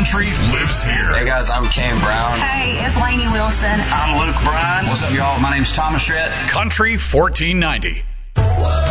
Country lives here. Hey guys, I'm Cam Brown. Hey, it's Lainey Wilson. I'm Luke Bryan. What's up, y'all? My name's Thomas Rhett. Country 1490.